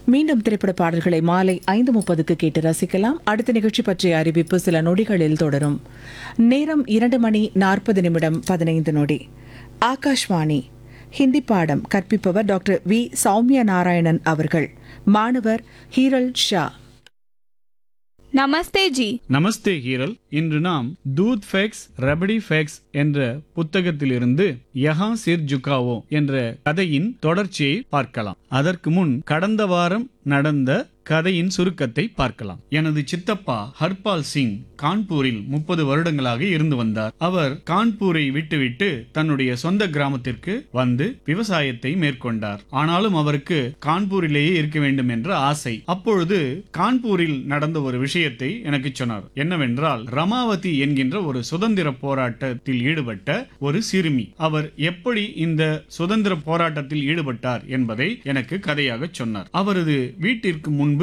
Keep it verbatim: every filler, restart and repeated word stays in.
மீண்டும் திரைப்பட பாடல்களை மாலை ஐந்து முப்பதுக்கு கேட்டு ரசிக்கலாம். அடுத்த நிகழ்ச்சி பற்றிய அறிவிப்பு சில நொடிகளில் தொடரும். நேரம் இரண்டு மணி நாற்பது நிமிடம் பதினைந்து நொடி. ஆகாஷ்வாணி ஹிந்தி பாடம் கற்பிப்பவர் டாக்டர் வி சௌமியா நாராயணன் அவர்கள். மாணவர் ஹீரல் ஷா. நமஸ்தே ஜி. நமஸ்தே ஹீரல். இன்று நாம் தூத் ஃபேக்ஸ் ரபடி ஃபேக்ஸ் என்ற புத்தகத்திலிருந்து யஹா சிர் ஜுகாவோ என்ற கதையின் தொடர்ச்சியை பார்க்கலாம். அதற்கு முன் கடந்த வாரம் நடந்த கதையின் சுருக்கத்தை பார்க்கலாம். எனது சித்தப்பா ஹர்பால் சிங் கான்பூரில் முப்பது வருடங்களாக இருந்து வந்தார். அவர் கான்பூரை விட்டுவிட்டு தன்னுடைய சொந்த கிராமத்திற்கு வந்து விவசாயத்தை மேற்கொண்டார். ஆனாலும் அவருக்கு கான்பூரிலேயே இருக்க வேண்டும் என்ற ஆசை. அப்பொழுது கான்பூரில் நடந்த ஒரு விஷயத்தை எனக்கு சொன்னார். என்னவென்றால், ரமாவதி என்கின்ற ஒரு சுதந்திர போராட்டத்தில் ஈடுபட்ட ஒரு சிறுமி. அவர் எப்படி இந்த சுதந்திர போராட்டத்தில் ஈடுபட்டார் என்பதை எனக்கு கதையாக சொன்னார். அவரது வீட்டிற்கு முன்பு